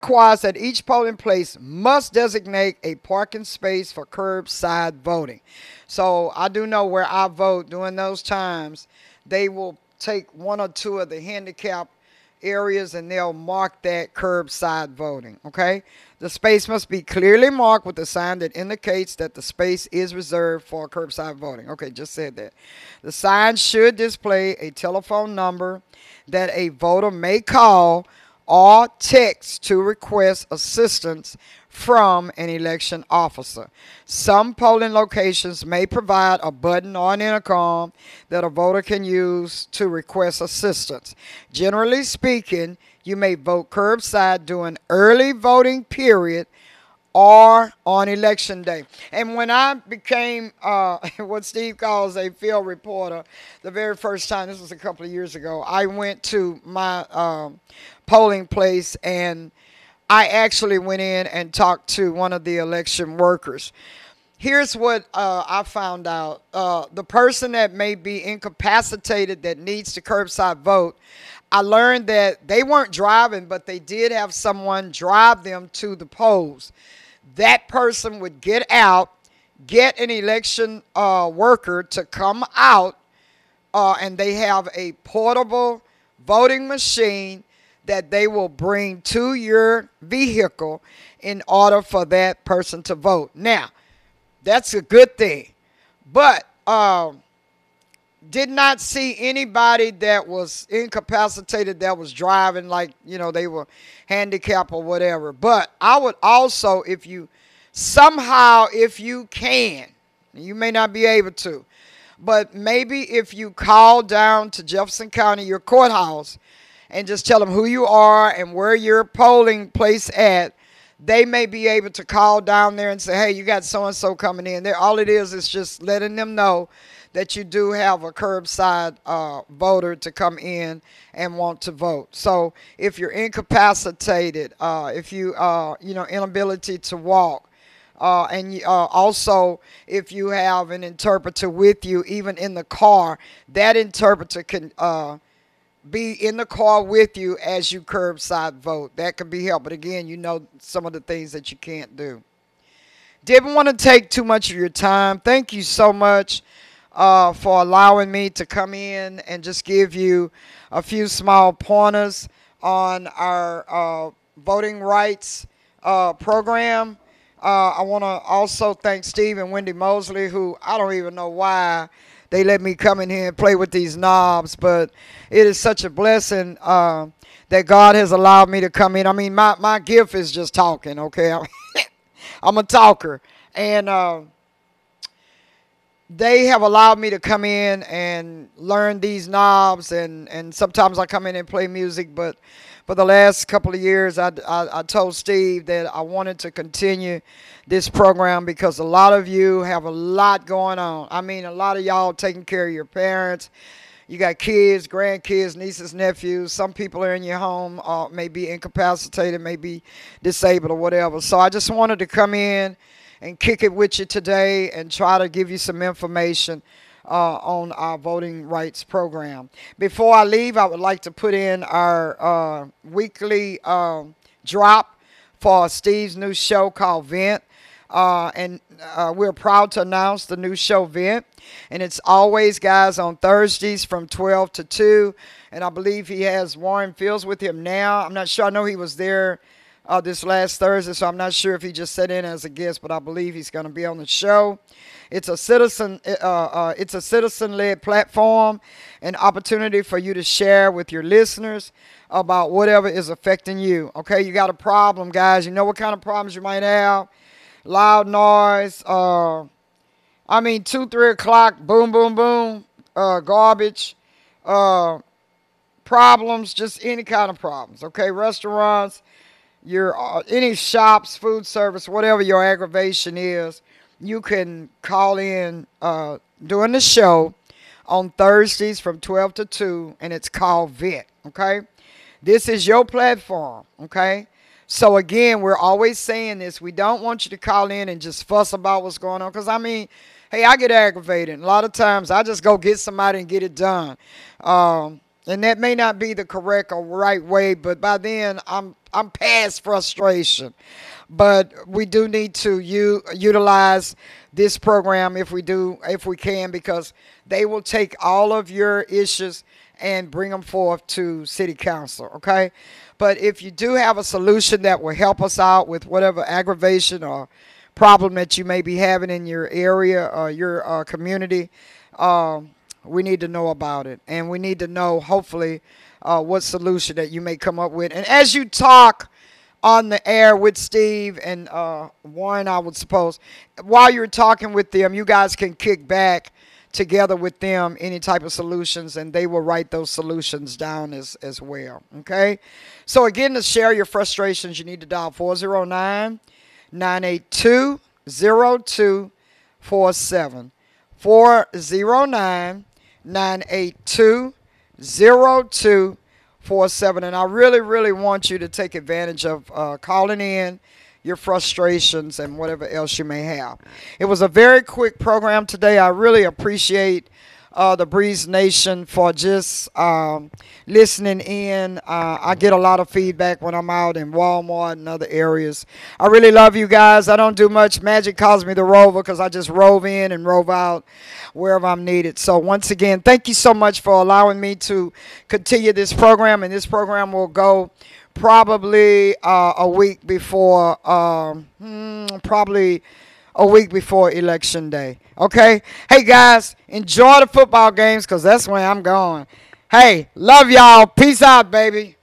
requires that each polling place must designate a parking space for curbside voting. So I do know where I vote during those times, they will take one or two of the handicap areas and they'll mark that curbside voting. Okay, the space must be clearly marked with a sign that indicates that the space is reserved for curbside voting. Okay, just said that. The sign should display a telephone number that a voter may call or text to request assistance from an election officer. Some polling locations may provide a button or an intercom that a voter can use to request assistance. Generally speaking, you may vote curbside during early voting period or on election day. And when I became what Steve calls a field reporter, the very first time, this was a couple of years ago, I went to my polling place and I actually went in and talked to one of the election workers. Here's what I found out. The person that may be incapacitated that needs to curbside vote, I learned that they weren't driving, but they did have someone drive them to the polls. That person would get out, get an election worker to come out, and they have a portable voting machine that they will bring to your vehicle in order for that person to vote. Now, that's a good thing, but did not see anybody that was incapacitated that was driving like, they were handicapped or whatever. But I would also, if you can, you may not be able to, but maybe if you call down to Jefferson County, your courthouse, and just tell them who you are and where your polling place at, they may be able to call down there and say, hey, you got so-and-so coming in there. All it is just letting them know that you do have a curbside voter to come in and want to vote. So if you're incapacitated, if you inability to walk, and also if you have an interpreter with you, even in the car, that interpreter can be in the car with you as you curbside vote. That could be helped. But again, some of the things that you can't do. Didn't want to take too much of your time. Thank you so much for allowing me to come in and just give you a few small pointers on our voting rights program. I want to also thank Steve and Wendy Mosley, who I don't even know why they let me come in here and play with these knobs, but it is such a blessing that God has allowed me to come in. I mean, my gift is just talking, okay? I'm a talker. And they have allowed me to come in and learn these knobs, and sometimes I come in and play music, but for the last couple of years, I told Steve that I wanted to continue this program because a lot of you have a lot going on. I mean, a lot of y'all taking care of your parents. You got kids, grandkids, nieces, nephews. Some people are in your home, may be incapacitated, may be disabled or whatever. So I just wanted to come in and kick it with you today and try to give you some information on our voting rights program. Before I leave, I would like to put in our weekly drop for Steve's new show called Vent. And we're proud to announce the new show Vent. And it's always, guys, on Thursdays from 12 to 2. And I believe he has Warren Fields with him now. I'm not sure. I know he was there this last Thursday, so I'm not sure if he just sat in as a guest, but I believe he's going to be on the show. It's a citizen-led platform, an opportunity for you to share with your listeners about whatever is affecting you. Okay, you got a problem, guys. You know what kind of problems you might have? Loud noise. 2, 3 o'clock. Boom, boom, boom. Garbage. Problems. Just any kind of problems. Okay, restaurants. Your any shops, food service, whatever your aggravation is, you can call in during the show on Thursdays from 12 to 2, and it's called Vent, okay? This is your platform, okay? So, again, we're always saying this. We don't want you to call in and just fuss about what's going on because, hey, I get aggravated. A lot of times I just go get somebody and get it done. And that may not be the correct or right way, but by then I'm I'm past frustration. But we do need to utilize this program if we can, because they will take all of your issues and bring them forth to city council. Okay, but if you do have a solution that will help us out with whatever aggravation or problem that you may be having in your area or your community, we need to know about it, and we need to know hopefully what solution that you may come up with. And as you talk on the air with Steve and Warren, I would suppose, while you're talking with them, you guys can kick back together with them any type of solutions, and they will write those solutions down as well. Okay? So, again, to share your frustrations, you need to dial 409-982-0247. 409-982-0247. And I really, really want you to take advantage of calling in your frustrations and whatever else you may have. It was a very quick program today. I really appreciate the Breeze Nation for just listening in. I get a lot of feedback when I'm out in Walmart and other areas. I really love you guys. I don't do much. Magic calls me the Rover because I just rove in and rove out wherever I'm needed. So once again, thank you so much for allowing me to continue this program, and this program will go probably a week before Election Day. Okay? Hey, guys, enjoy the football games because that's where I'm going. Hey, love y'all. Peace out, baby.